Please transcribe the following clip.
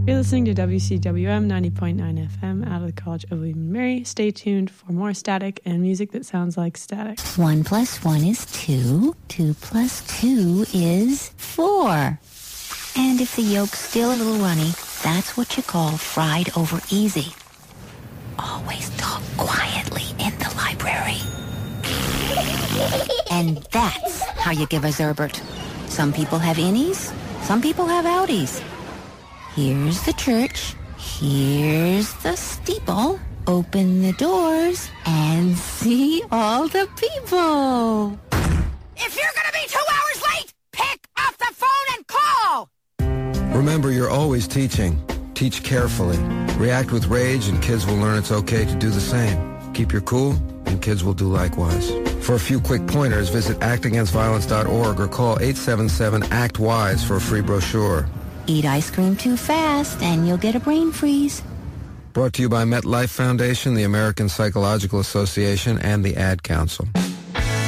You're listening to WCWM 90.9 FM out of the College of William & Mary. Stay tuned for more static and music that sounds like static. 1 + 1 is 2. 2 + 2 is 4. And if the yolk's still a little runny, that's what you call fried over easy. Always talk quietly in the library. And that's how you give a Zerbert. Some people have innies, some people have outies. Here's the church, here's the steeple. Open the doors and see all the people. If you're gonna be 2 hours late, pick up the phone and call! Remember, you're always teaching. Teach carefully. React with rage and kids will learn it's okay to do the same. Keep your cool and kids will do likewise. For a few quick pointers, visit actagainstviolence.org or call 877-ACT-WISE for a free brochure. Eat ice cream too fast and you'll get a brain freeze. Brought to you by MetLife Foundation, the American Psychological Association, and the Ad Council.